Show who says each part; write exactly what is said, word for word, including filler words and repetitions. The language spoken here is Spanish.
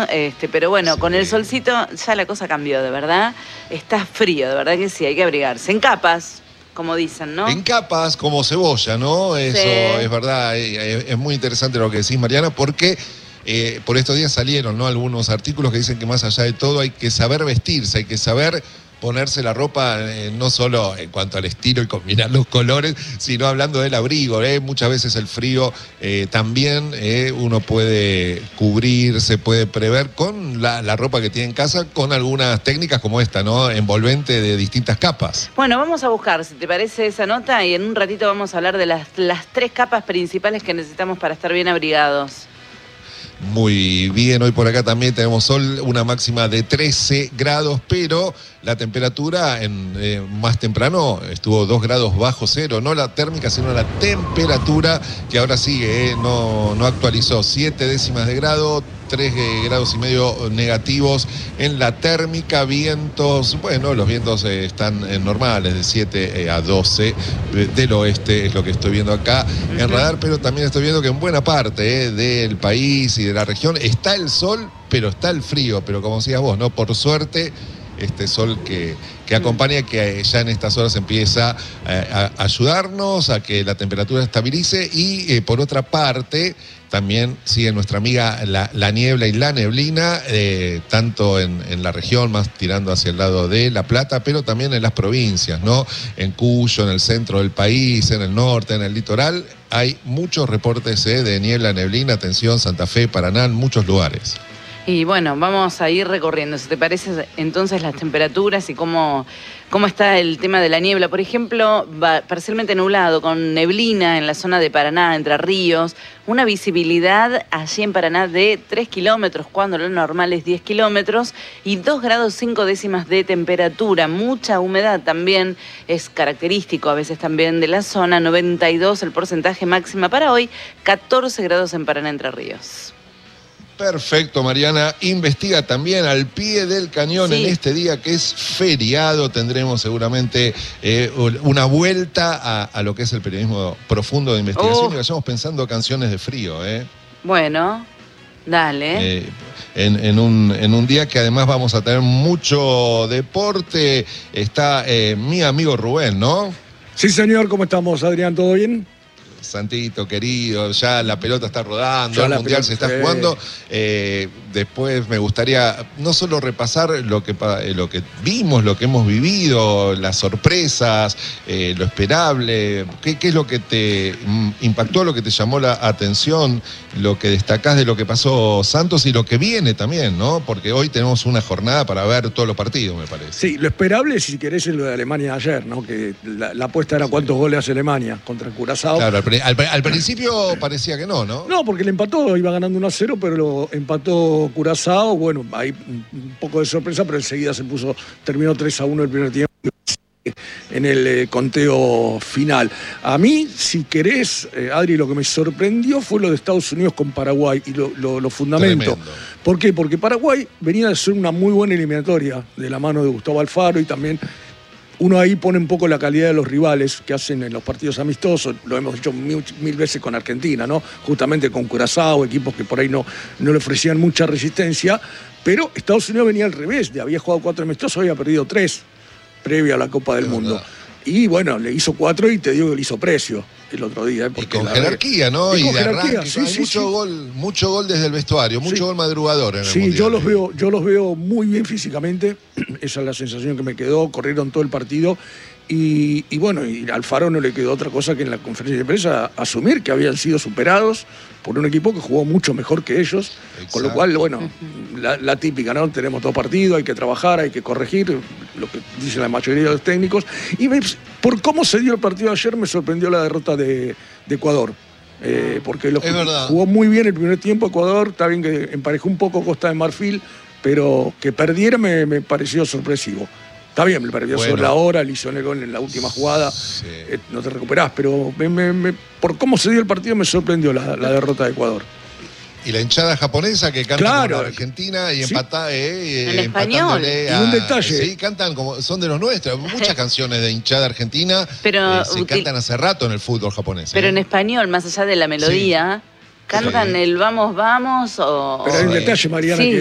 Speaker 1: ¿no? Este, pero bueno, sí. Con el solcito ya la cosa cambió, de verdad. Está frío, de verdad que sí, hay que abrigarse. En capas, como dicen, ¿no?
Speaker 2: En capas, como cebolla, ¿no? Eso sí. Es verdad, es, es muy interesante lo que decís, Mariana, porque eh, por estos días salieron, ¿no?, algunos artículos que dicen que más allá de todo hay que saber vestirse, hay que saber ponerse la ropa, eh, no solo en cuanto al estilo y combinar los colores, sino hablando del abrigo. ¿eh? Muchas veces el frío eh, también eh, uno puede cubrirse, puede prever con la, la ropa que tiene en casa, con algunas técnicas como esta, ¿no? Envolvente de distintas capas.
Speaker 1: Bueno, vamos a buscar, si te parece, esa nota, y en un ratito vamos a hablar de las, las tres capas principales que necesitamos para estar bien abrigados.
Speaker 2: Muy bien, hoy por acá también tenemos sol, una máxima de trece grados, pero la temperatura en, eh, más temprano estuvo dos grados bajo cero, no la térmica, sino la temperatura, que ahora sigue, eh, no, no actualizó, siete décimas de grado, tres eh, grados y medio negativos en la térmica, vientos, bueno, los vientos eh, están eh, normales, de siete eh, a doce eh, del oeste, es lo que estoy viendo acá uh-huh. en radar, pero también estoy viendo que en buena parte eh, del país y de la región está el sol, pero está el frío, pero como decías vos, ¿no? Por suerte, este sol que, que acompaña, que ya en estas horas empieza eh, a ayudarnos a que la temperatura estabilice y eh, por otra parte también sigue nuestra amiga la, la niebla y la neblina, eh, tanto en, en la región, más tirando hacia el lado de La Plata, pero también en las provincias, ¿no? En Cuyo, en el centro del país, en el norte, en el litoral, hay muchos reportes eh, de niebla, neblina, atención, Santa Fe, Paraná, en muchos lugares.
Speaker 1: Y bueno, vamos a ir recorriendo, si te parece, entonces las temperaturas y cómo, cómo está el tema de la niebla. Por ejemplo, va parcialmente nublado, con neblina en la zona de Paraná, Entre Ríos, una visibilidad allí en Paraná de tres kilómetros, cuando lo normal es diez kilómetros, y dos grados cinco décimas de temperatura. Mucha humedad también es característico a veces también de la zona, noventa y dos el porcentaje máxima para hoy, catorce grados en Paraná, Entre Ríos.
Speaker 2: Perfecto, Mariana. Investiga también al pie del cañón sí. En este día que es feriado. Tendremos seguramente eh, una vuelta a, a lo que es el periodismo profundo de investigación uh. y vayamos pensando canciones de frío. ¿eh?
Speaker 1: Bueno, dale.
Speaker 2: Eh, en, en, un, en un día que además vamos a tener mucho deporte. Está eh, mi amigo Rubén, ¿no?
Speaker 3: Sí, señor. ¿Cómo estamos, Adrián? ¿Todo bien?
Speaker 2: Santito, querido, ya la pelota está rodando, ya el Mundial pelota, se está sí. jugando. Eh, después me gustaría no solo repasar lo que, lo que vimos, lo que hemos vivido, las sorpresas, eh, lo esperable. ¿Qué, ¿Qué es lo que te impactó, lo que te llamó la atención, lo que destacás de lo que pasó Santos y lo que viene también, ¿no? Porque hoy tenemos una jornada para ver todos los partidos, me parece.
Speaker 3: Sí, lo esperable, si querés, es lo de Alemania ayer, ¿no? Que la, la apuesta era sí. cuántos goles hace Alemania contra el Curazao.
Speaker 2: Claro, al, al, al principio parecía que no, ¿no?
Speaker 3: No, porque le empató, iba ganando uno a cero, pero lo empató Curazao. Bueno, hay un poco de sorpresa, pero enseguida se puso, terminó tres a uno el primer tiempo en el eh, conteo final. A mí, si querés, eh, Adri, lo que me sorprendió fue lo de Estados Unidos con Paraguay y lo, lo, lo fundamento. Tremendo. ¿Por qué? Porque Paraguay venía de ser una muy buena eliminatoria de la mano de Gustavo Alfaro y también uno ahí pone un poco la calidad de los rivales que hacen en los partidos amistosos, lo hemos hecho mil, mil veces con Argentina, ¿no? Justamente con Curazao, equipos que por ahí no, no le ofrecían mucha resistencia, pero Estados Unidos venía al revés, de había jugado cuatro amistosos, había perdido tres previa a la Copa del es Mundo. Verdad. Y bueno, le hizo cuatro y te digo que le hizo precio el otro día. ¿eh?
Speaker 2: Y con jerarquía, ¿no? Y,
Speaker 3: y
Speaker 2: de arranque,
Speaker 3: sí, sí,
Speaker 2: mucho,
Speaker 3: sí.
Speaker 2: Gol, mucho gol desde el vestuario, mucho sí. gol madrugador en el
Speaker 3: Sí,
Speaker 2: Mundial.
Speaker 3: yo los veo, yo los veo muy bien físicamente. Esa es la sensación que me quedó. Corrieron todo el partido. Y, y bueno, y a Alfaro no le quedó otra cosa que en la conferencia de prensa asumir que habían sido superados por un equipo que jugó mucho mejor que ellos. Exacto. Con lo cual, bueno, la, la típica, ¿no? Tenemos dos partidos, hay que trabajar, hay que corregir, lo que dicen la mayoría de los técnicos. Y me, por cómo se dio el partido de ayer me sorprendió la derrota de, de Ecuador. Eh, porque lo, jugó muy bien el primer tiempo Ecuador, está bien que emparejó un poco Costa de Marfil, pero que perdiera me, me pareció sorpresivo. Está bien, me perdió bueno. sobre la hora, le hizo el gol en la última jugada, sí. eh, no te recuperás, pero me, me, me, por cómo se dio el partido me sorprendió la, la derrota de Ecuador.
Speaker 2: Y la hinchada japonesa que canta
Speaker 3: claro.
Speaker 2: con Argentina y
Speaker 3: ¿Sí?
Speaker 2: empata, eh,
Speaker 1: en español.
Speaker 2: A,
Speaker 3: y un detalle.
Speaker 2: Sí, cantan como son de los nuestros. Muchas canciones de hinchada argentina
Speaker 1: pero,
Speaker 2: eh, se cantan hace rato en el fútbol japonés.
Speaker 1: Pero
Speaker 2: eh.
Speaker 1: en español, más allá de la melodía, sí. cantan sí. el vamos, vamos o...
Speaker 3: Pero hay un detalle, Mariana, sí. que